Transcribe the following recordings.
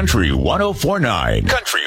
Country 104.9. Country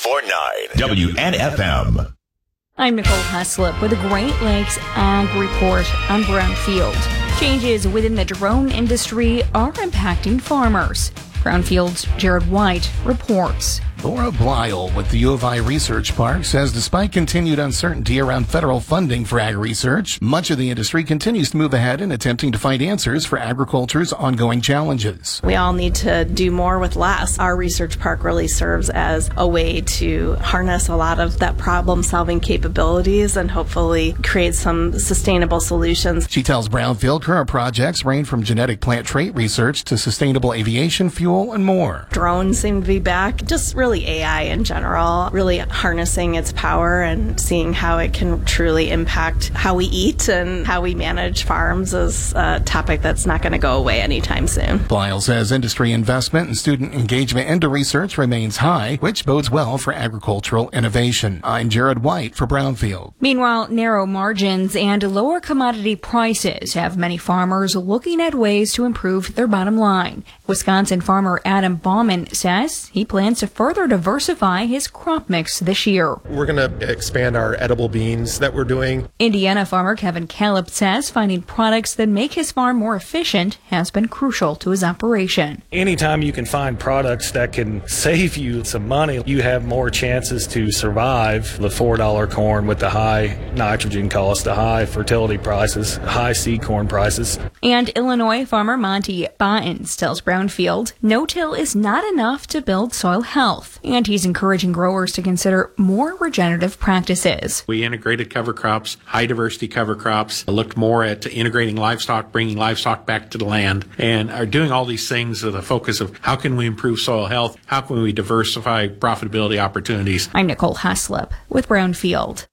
104.9. WNFM. I'm Nicole Heslop with the Great Lakes Ag Report on Brownfield. Changes within the drone industry are impacting farmers. Brownfield's Jared White reports. Laura Blyle with the U of I Research Park says despite continued uncertainty around federal funding for ag research, much of the industry continues to move ahead in attempting to find answers for agriculture's ongoing challenges. We all need to do more with less. Our research park really serves as a way to harness a lot of that problem-solving capabilities and hopefully create some sustainable solutions. She tells Brownfield current projects range from genetic plant trait research to sustainable aviation fuel and more. Drones seem to be back. Just really AI in general, really harnessing its power and seeing how it can truly impact how we eat and how we manage farms is a topic that's not going to go away anytime soon. Blyle says industry investment and student engagement into research remains high, which bodes well for agricultural innovation. I'm Jared White for Brownfield. Meanwhile, narrow margins and lower commodity prices have many farmers looking at ways to improve their bottom line. Wisconsin farmer Adam Bauman says he plans to further diversify his crop mix this year. We're going to expand our edible beans that we're doing. Indiana farmer Kevin Caleb says finding products that make his farm more efficient has been crucial to his operation. Anytime you can find products that can save you some money, you have more chances to survive the $4 corn with the high nitrogen cost, the high fertility prices, high seed corn prices. And Illinois farmer Monty Battens tells Brownfield no-till is not enough to build soil health. And he's encouraging growers to consider more regenerative practices. We integrated cover crops, high diversity cover crops, looked more at integrating livestock, bringing livestock back to the land, and are doing all these things with a focus of how can we improve soil health, how can we diversify profitability opportunities. I'm Nicole Heslop with Brownfield.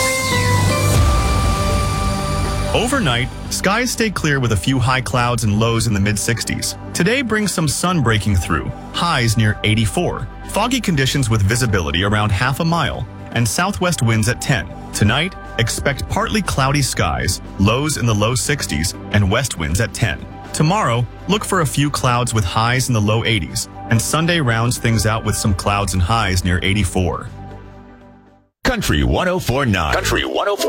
Overnight, skies stay clear with a few high clouds and lows in the mid-60s. Today brings some sun breaking through, highs near 84. Foggy conditions with visibility around half a mile, and southwest winds at 10. Tonight, expect partly cloudy skies, lows in the low 60s, and west winds at 10. Tomorrow, look for a few clouds with highs in the low 80s, and Sunday rounds things out with some clouds and highs near 84. Country 104.9. Country 104.9.